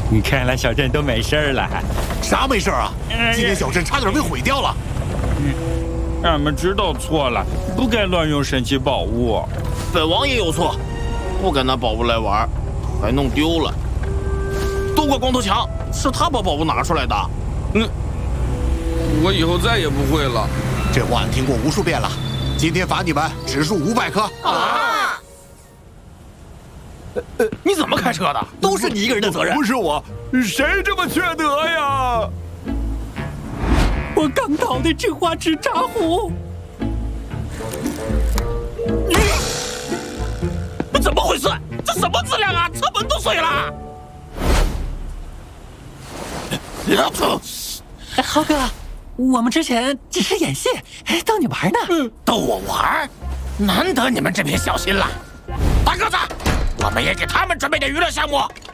看来小镇都没事了。 啥没事啊？今天小镇差点被毁掉了。 俺们知道错了，不该乱用神奇宝物。 本王也有错，不该拿宝物来玩，还弄丢了。都怪光头强，是他把宝物拿出来的。 我以后再也不会了。 这话听过无数遍了。今天罚你们植树500棵。 啊！ 你怎么开车的？都是你一个人的责任。 不是我，谁这么缺德呀？ 我刚倒的这花枝炸糊。你怎么回事？这什么质量啊？车门都碎了！ 豪哥，我们之前只是演戏，逗你玩呢。 逗我玩？难得你们这边小心了。大个子，我们也给他们准备点娱乐项目。